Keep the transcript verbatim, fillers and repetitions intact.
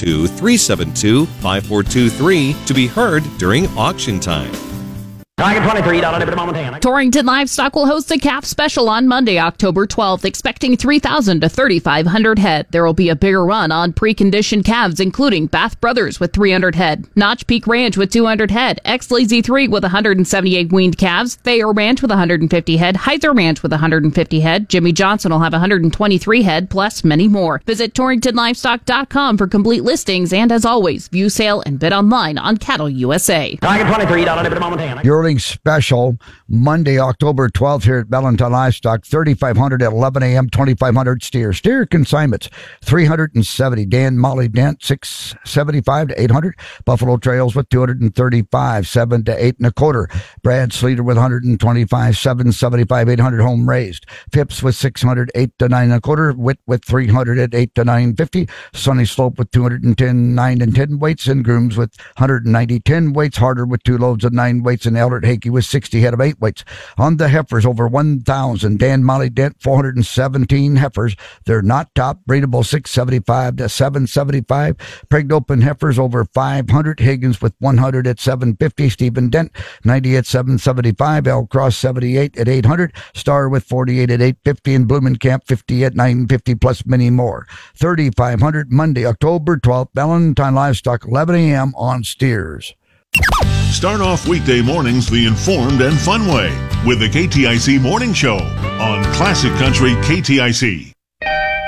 two, three seven two, five four two three to be heard during auction time. Torrington Livestock will host a calf special on Monday, October twelfth, expecting three thousand to thirty-five hundred head. There will be a bigger run on preconditioned calves, including Bath Brothers with three hundred head, Notch Peak Ranch with two hundred head, X-Lazy three with one hundred seventy-eight weaned calves, Thayer Ranch with one hundred fifty head, Heiser Ranch with one hundred fifty head, Jimmy Johnson will have one hundred twenty-three head, plus many more. Visit Torrington Livestock dot com for complete listings, and as always, view sale and bid online on Cattle U S A. Yearling special Monday, October twelfth here at Valentine Livestock, thirty-five hundred at eleven a.m., twenty-five hundred steer. Steer consignments, three hundred seventy. Dan Molly Dent, six seventy-five to eight hundred. Buffalo Trails with two hundred thirty-five, seven to eight and a quarter. Brad Sleater with one hundred twenty-five, seven seventy-five, eight hundred home raised. Phipps with six hundred, eight to nine and a quarter. Witt with three hundred at eight to nine fifty. Sunny Slope with two hundred ten, nine and ten weights. And Grooms with one hundred ninety, ten weights. Harder with two loads of nine weights. And Eldred Hakey with sixty head of eight weights. On the heifers, over one thousand. Dan Molly Dent, four hundred seventeen heifers. They're not top. Breedable, six seventy-five to seven seventy-five. Pregnant open heifers, over five hundred. Higgins with one hundred at seven fifty. Stephen Dent, ninety at seven seventy-five. L Cross, seventy-eight at eight hundred. Star with forty-eight at eight fifty. And Blumenkamp, fifty at nine fifty, plus many more. thirty-five hundred Monday, October twelfth. Valentine Livestock, eleven a.m. on steers. Start off weekday mornings the informed and fun way with the K T I C Morning Show on Classic Country K T I C.